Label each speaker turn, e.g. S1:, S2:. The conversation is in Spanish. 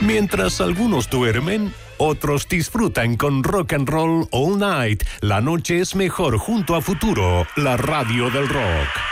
S1: Mientras algunos duermen, otros disfrutan con Rock and Roll All Night. La noche es mejor junto a Futuro, la radio del rock.